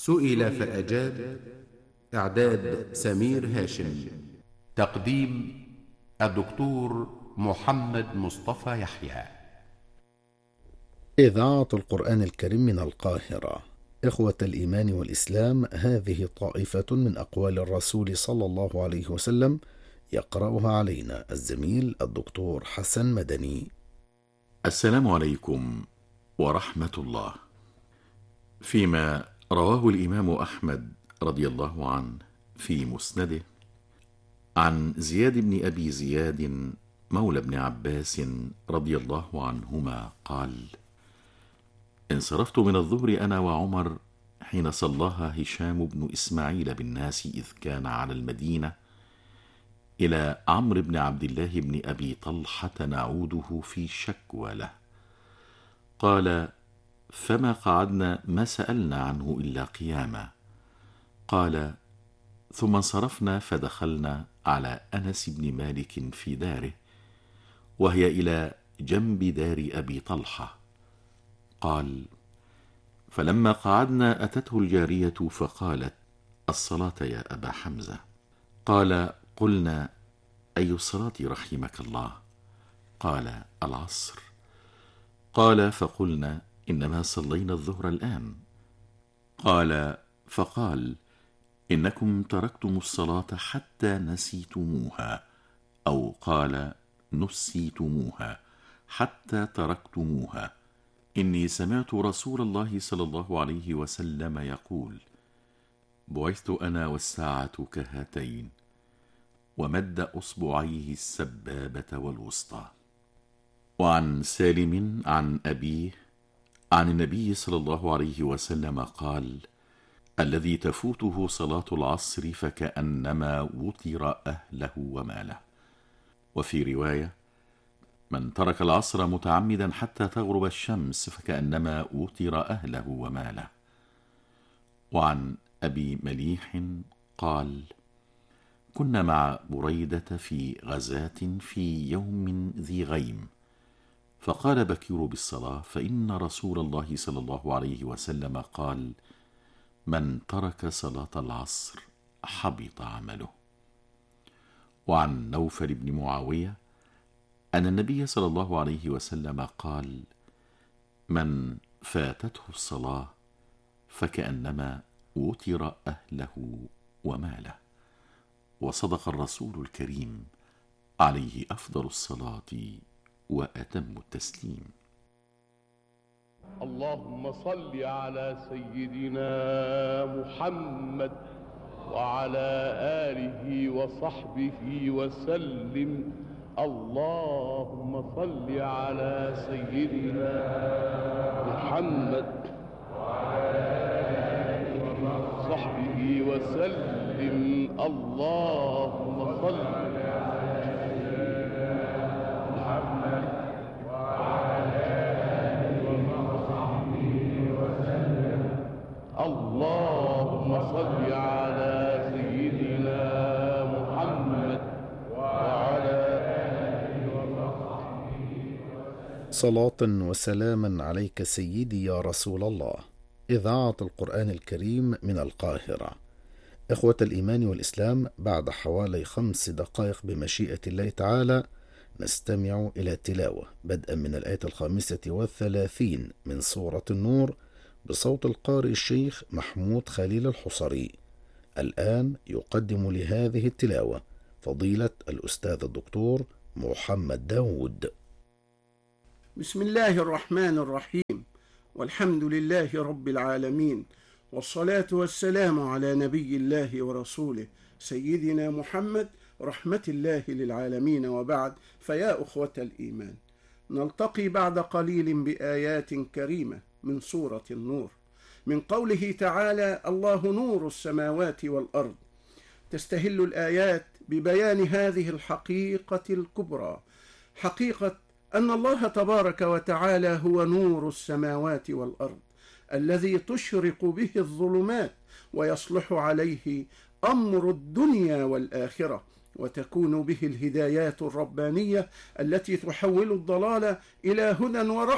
سئل فأجاب. إعداد سمير هاشم. تقديم الدكتور محمد مصطفى يحيى. إذاعة القرآن الكريم من القاهرة. إخوة الإيمان والإسلام، هذه طائفة من أقوال الرسول صلى الله عليه وسلم يقرأها علينا الزميل الدكتور حسن مدني. السلام عليكم ورحمة الله. فيما رواه الإمام أحمد رضي الله عنه في مسنده عن زياد بن أبي زياد مولى ابن عباس رضي الله عنهما قال: انصرفت من الظهر أنا وعمر حين صلاها هشام بن إسماعيل بالناس إذ كان على المدينة إلى عمرو بن عبد الله بن أبي طلحة نعوده في شكوى له. قال: فما قعدنا ما سألنا عنه إلا قياما. قال: ثم انصرفنا فدخلنا على أنس بن مالك في داره، وهي إلى جنب دار أبي طلحة. قال: فلما قعدنا أتته الجارية فقالت: الصلاة يا أبا حمزة. قال: قلنا: أي الصلاة رحمك الله؟ قال: العصر. قال: فقلنا: إنما صلينا الظهر الآن. قال: فقال: إنكم تركتم الصلاة حتى نسيتموها، أو قال: نسيتموها حتى تركتموها. إني سمعت رسول الله صلى الله عليه وسلم يقول: بعثت أنا والساعة كهاتين، ومد أصبعيه السبابة والوسطى. وعن سالم عن أبيه عن النبي صلى الله عليه وسلم قال: الذي تفوته صلاة العصر فكأنما وطر أهله وماله. وفي رواية: من ترك العصر متعمدا حتى تغرب الشمس فكأنما وطر أهله وماله. وعن أبي مليح قال: كنا مع بريدة في غزاة في يوم ذي غيم، فقال بكير بالصلاة، فإن رسول الله صلى الله عليه وسلم قال: من ترك صلاة العصر حبط عمله. وعن نوفل بن معاوية أن النبي صلى الله عليه وسلم قال: من فاتته الصلاة فكأنما وتر أهله وماله. وصدق الرسول الكريم عليه أفضل الصلاة وأتم التسليم. اللهم صل على سيدنا محمد وعلى آله وصحبه وسلم. اللهم صل على سيدنا محمد وعلى آله وصحبه وسلم. اللهم صل على سيدنا محمد وعلى آله وصحبه وسلم. اللهم صل على سيدنا محمد وعلى آله وصحبه وسلم. صلاة وسلاما عليك سيدي يا رسول الله. إذاعة القرآن الكريم من القاهرة. إخوة الإيمان والإسلام، بعد حوالي 5 دقائق بمشيئة الله تعالى نستمع إلى تلاوة بدءا من الآية 35 من سورة النور بصوت القارئ الشيخ محمود خليل الحصري. الآن يقدم لهذه التلاوة فضيلة الأستاذ الدكتور محمد داود. بسم الله الرحمن الرحيم، والحمد لله رب العالمين، والصلاة والسلام على نبي الله ورسوله سيدنا محمد رحمة الله للعالمين، وبعد. فيا أخوة الإيمان، نلتقي بعد قليل بآيات كريمة من سورة النور، من قوله تعالى: الله نور السماوات والأرض. تستهل الآيات ببيان هذه الحقيقة الكبرى، حقيقة أن الله تبارك وتعالى هو نور السماوات والأرض، الذي تشرق به الظلمات ويصلح عليه أمر الدنيا والآخرة، وتكون به الهدايات الربانية التي تحول الضلال إلى هدى ورحمة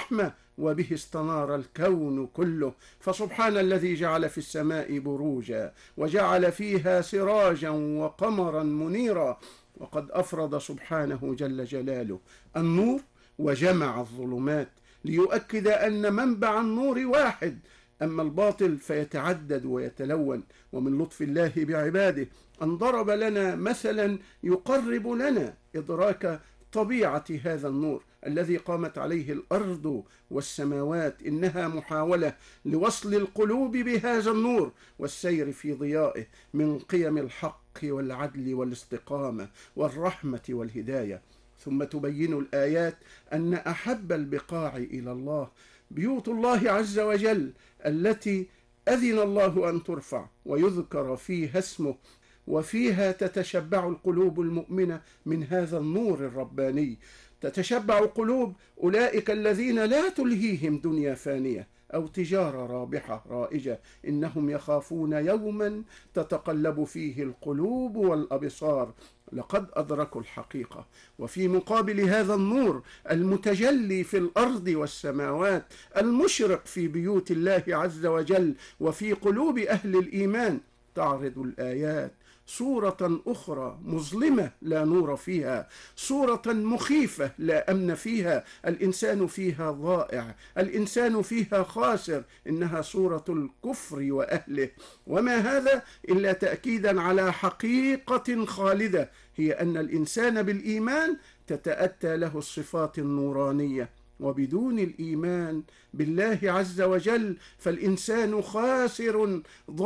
وبه استنار الكون كله. فسبحان الذي جعل في السماء بروجا وجعل فيها سراجا وقمرا منيرا. وقد أفرد سبحانه جل جلاله النور وجمع الظلمات ليؤكد أن منبع النور واحد، أما الباطل فيتعدد ويتلون. ومن لطف الله بعباده أن ضرب لنا مثلا يقرب لنا إدراك طبيعة هذا النور الذي قامت عليه الأرض والسماوات. إنها محاولة لوصل القلوب بهذا النور والسير في ضيائه من قيم الحق والعدل والاستقامة والرحمة والهداية. ثم تبين الآيات أن أحب البقاع إلى الله بيوت الله عز وجل التي أذن الله أن ترفع ويذكر فيها اسمه، وفيها تتشبع القلوب المؤمنة من هذا النور الرباني. تتشبع قلوب أولئك الذين لا تلهيهم دنيا فانية أو تجارة رابحة رائجة، إنهم يخافون يوما تتقلب فيه القلوب والأبصار. لقد أدركوا الحقيقة. وفي مقابل هذا النور المتجلي في الأرض والسماوات المشرق في بيوت الله عز وجل وفي قلوب أهل الإيمان تعرض الآيات صورة أخرى مظلمة لا نور فيها، صورة مخيفة لا أمن فيها، الإنسان فيها ضائع، الإنسان فيها خاسر. إنها صورة الكفر وأهله، وما هذا إلا تأكيدا على حقيقة خالدة، هي أن الإنسان بالإيمان تتأتى له الصفات النورانية، وبدون الإيمان بالله عز وجل فالإنسان خاسر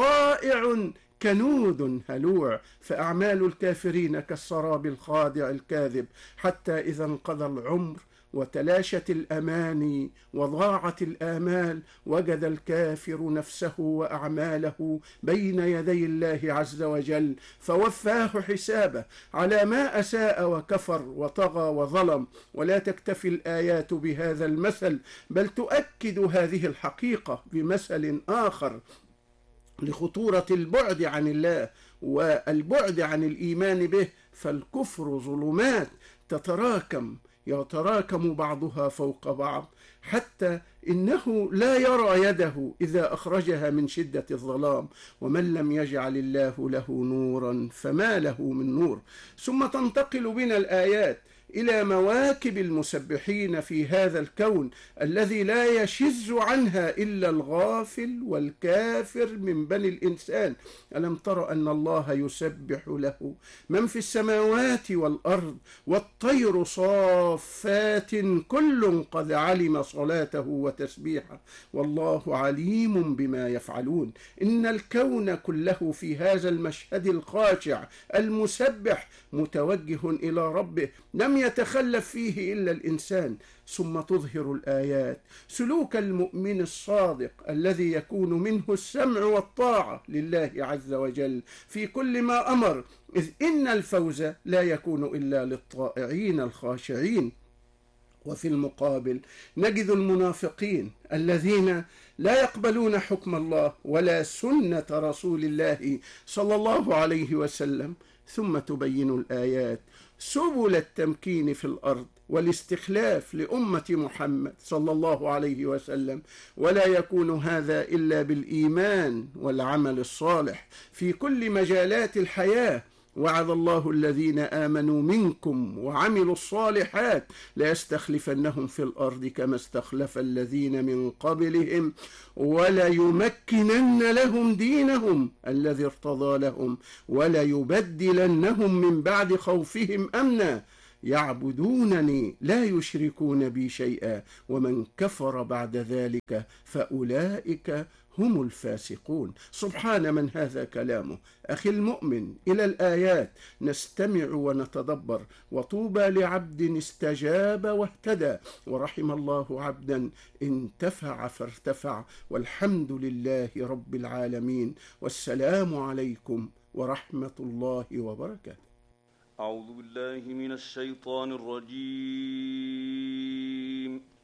ضائع كنود هلوع. فأعمال الكافرين كالسراب الخادع الكاذب، حتى إذا انقضى العمر وتلاشت الأماني وضاعت الآمال وجد الكافر نفسه وأعماله بين يدي الله عز وجل فوفاه حسابه على ما أساء وكفر وطغى وظلم. ولا تكتفي الآيات بهذا المثل، بل تؤكد هذه الحقيقة بمثل آخر لخطورة البعد عن الله والبعد عن الإيمان به. فالكفر ظلمات يتراكم بعضها فوق بعض، حتى إنه لا يرى يده إذا أخرجها من شدة الظلام. ومن لم يجعل الله له نورا فما له من نور. ثم تنتقل بنا الآيات إلى مواكب المسبحين في هذا الكون الذي لا يشز عنها إلا الغافل والكافر من بني الإنسان. ألم تر أن الله يسبح له من في السماوات والأرض والطير صافات كل قد علم صلاته وتسبيحه والله عليم بما يفعلون. إن الكون كله في هذا المشهد الخاشع المسبح متوجه إلى ربه، لم يتخلف فيه إلا الإنسان. ثم تظهر الآيات سلوك المؤمن الصادق الذي يكون منه السمع والطاعة لله عز وجل في كل ما أمر، إذ إن الفوز لا يكون إلا للطائعين الخاشعين. وفي المقابل نجد المنافقين الذين لا يقبلون حكم الله ولا سنة رسول الله صلى الله عليه وسلم. ثم تبين الآيات سبل التمكين في الأرض والاستخلاف لأمة محمد صلى الله عليه وسلم، ولا يكون هذا إلا بالإيمان والعمل الصالح في كل مجالات الحياة. وعد الله الذين آمنوا منكم وعملوا الصالحات ليستخلفنهم في الأرض كما استخلف الذين من قبلهم وليمكنن لهم دينهم الذي ارتضى لهم وليبدلنهم من بعد خوفهم أمنا يعبدونني لا يشركون بي شيئا ومن كفر بعد ذلك فأولئك هم الفاسقون. سبحان من هذا كلامه. أخي المؤمن، إلى الآيات نستمع ونتدبر، وطوبى لعبد استجاب واهتدى، ورحم الله عبدا انتفع فارتفع، والحمد لله رب العالمين، والسلام عليكم ورحمة الله وبركاته. أعوذ بالله من الشيطان الرجيم.